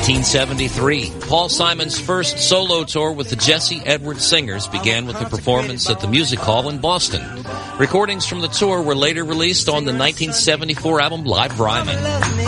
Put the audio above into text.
1973, Paul Simon's first solo tour with the Jesse Edwards Singers began with a performance at the Music Hall in Boston. Recordings from the tour were later released on the 1974 album Live Ryman.